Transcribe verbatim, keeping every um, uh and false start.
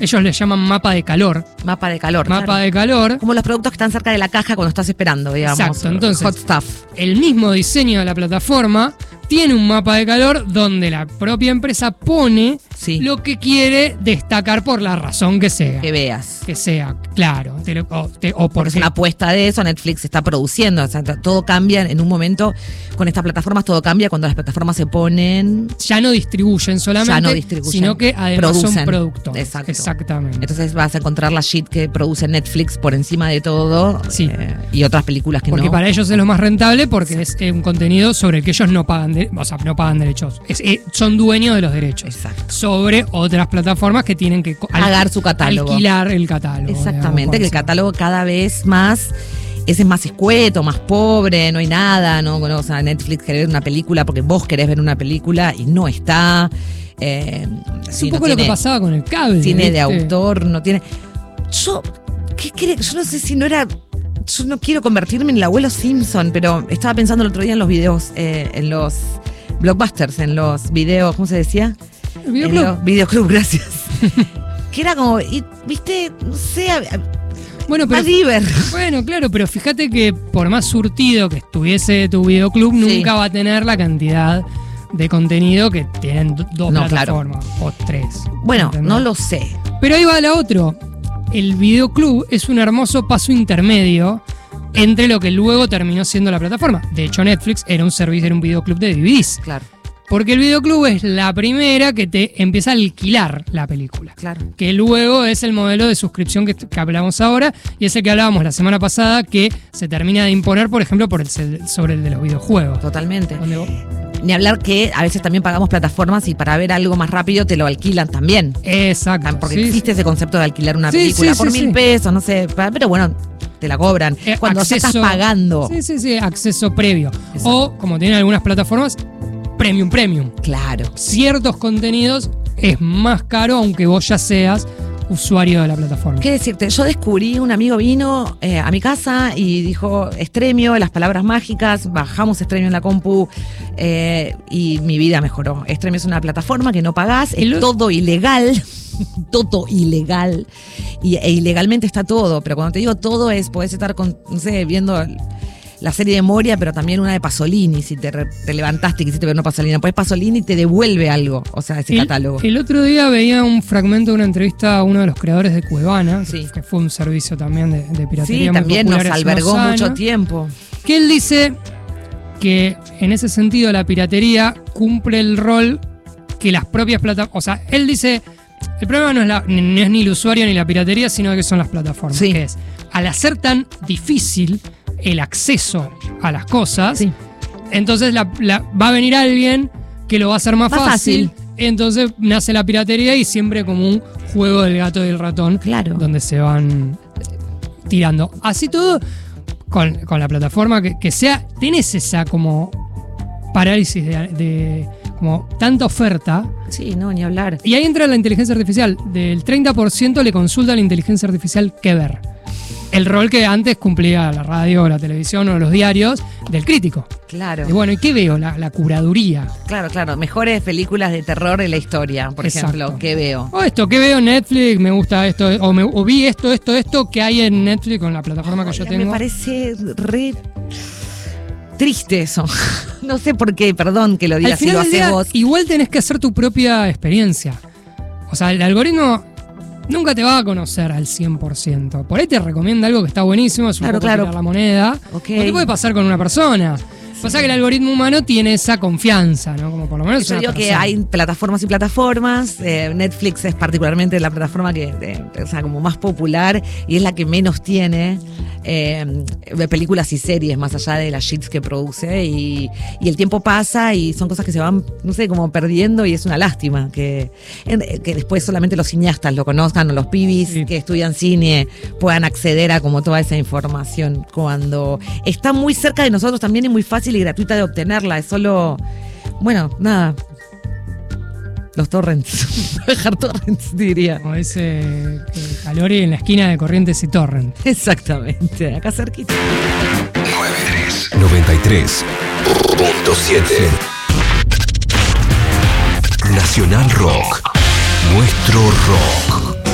ellos le llaman mapa de calor. Mapa de calor. Mapa claro. de calor. Como los productos que están cerca de la caja cuando estás esperando, digamos. Exacto, entonces hot stuff. El mismo diseño de la plataforma tiene un mapa de calor donde la propia empresa pone sí. lo que quiere destacar por la razón que sea. Que veas. Que sea, claro. Te lo, o, te, o porque es una apuesta de eso, Netflix está produciendo. O sea, todo cambia en un momento. Con estas plataformas todo cambia cuando las plataformas se ponen... Ya no distribuyen solamente, ya no distribuyen, sino que además producen. son productores. Exacto. Exactamente. Entonces vas a encontrar la shit que produce Netflix por encima de todo. Sí. Eh, y otras películas que porque no. Porque para ellos es lo más rentable porque sí. es eh, un contenido sobre el que ellos no pagan, de, o sea, no pagan derechos. Es, eh, son dueños de los derechos. Exacto. Sobre otras plataformas que tienen que pagar su catálogo. Alquilar el catálogo. Exactamente, digamos, que el catálogo cada vez más ese es más escueto, más pobre, no hay nada, ¿no? Bueno, o sea, Netflix querés ver una película porque vos querés ver una película y no está. Eh, es sí, un poco no lo tiene, que pasaba con el cable. Cine ¿viste? de autor, no tiene. Yo, ¿qué crees? Yo no sé si no era. Yo no quiero convertirme en el abuelo Simpson, pero estaba pensando el otro día en los videos, eh, en los blockbusters, en los videos, ¿cómo se decía? El videoclub. En los videoclub, gracias. Que era como, y, viste, no sé. Bueno, pero, Diver. bueno, claro, pero fíjate que por más surtido que estuviese tu videoclub, sí. nunca va a tener la cantidad de contenido que tienen dos no, plataformas claro. o tres. Bueno, ¿entendés? no lo sé. Pero ahí va la otra. El videoclub es un hermoso paso intermedio entre lo que luego terminó siendo la plataforma. De hecho, Netflix era un servicio, era un videoclub de D V Ds. Claro. Porque el videoclub es la primera que te empieza a alquilar la película. Claro. Que luego es el modelo de suscripción que, que hablamos ahora y es el que hablábamos la semana pasada que se termina de imponer, por ejemplo, por el, sobre el de los videojuegos. Totalmente. Vos... Ni hablar que a veces también pagamos plataformas y para ver algo más rápido te lo alquilan también. Exacto. Porque sí, existe sí. ese concepto de alquilar una sí, película sí, por sí, mil sí. pesos, no sé, pero bueno, te la cobran. Eh, Cuando acceso, ya estás pagando. Sí, sí, sí, acceso previo. Exacto. O, como tienen algunas plataformas, premium, premium. Claro. Ciertos contenidos es más caro aunque vos ya seas usuario de la plataforma. ¿Qué decirte? Yo descubrí, un amigo vino eh, a mi casa y dijo Stremio, las palabras mágicas, bajamos Stremio en la compu eh, y mi vida mejoró. Stremio es una plataforma que no pagás, es todo ilegal, todo ilegal y, e ilegalmente está todo, pero cuando te digo todo es, podés estar con, no sé, viendo la serie de Moria, pero también una de Pasolini, si te, te levantaste y quisiste ver una Pasolini, pues Pasolini te devuelve algo, o sea, ese el, catálogo. El otro día veía un fragmento de una entrevista a uno de los creadores de Cuevana, sí. que fue un servicio también de, de piratería. Sí, muy también nos albergó mucho años, tiempo. Que él dice que en ese sentido la piratería cumple el rol que las propias plataformas, o sea, él dice, el problema no es, la, no es ni el usuario ni la piratería, sino que son las plataformas, sí. que es, al hacer tan difícil el acceso a las cosas, sí. entonces la, la, va a venir alguien que lo va a hacer más, más fácil, fácil, entonces nace la piratería y siempre como un juego del gato y el ratón, claro. donde se van tirando. Así todo, con, con la plataforma que, que sea, tenés esa como parálisis de, de como tanta oferta. Sí, no, ni hablar. Y ahí entra la inteligencia artificial. Del treinta por ciento le consulta a la inteligencia artificial qué ver. El rol que antes cumplía la radio, la televisión o los diarios del crítico. Claro. Y bueno, ¿y qué veo? La, la curaduría. Claro, claro. Mejores películas de terror en la historia, por Exacto. ejemplo. ¿Qué veo? O esto, ¿qué veo en Netflix? Me gusta esto. O, me, o vi esto, esto, esto que hay en Netflix con la plataforma que Oye, yo tengo. Me parece re triste eso. No sé por qué, perdón que lo digas si lo haces vos. Igual tenés que hacer tu propia experiencia. O sea, el algoritmo nunca te va a conocer al cien por ciento. Por ahí te recomienda algo que está buenísimo, es un claro, poco claro. tirar la moneda. Okay. O te puede pasar con una persona. Sí. Pasa que el algoritmo humano tiene esa confianza, ¿no? Como por lo menos yo una digo persona. Que hay plataformas y plataformas. Eh, Netflix es particularmente la plataforma que, eh, o sea, como más popular y es la que menos tiene eh, películas y series más allá de las shits que produce y, y el tiempo pasa y son cosas que se van, no sé, como perdiendo y es una lástima que, que después solamente los cineastas lo conozcan o los pibis sí. que estudian cine puedan acceder a como toda esa información cuando está muy cerca de nosotros también es muy fácil y gratuita de obtenerla, es solo, bueno, nada, los torrents, dejar torrents diría. Como dice Calori en la esquina de Corrientes y Torrent. Exactamente, acá cerquita. noventa y tres noventa y tres punto siete Nacional Rock, nuestro rock.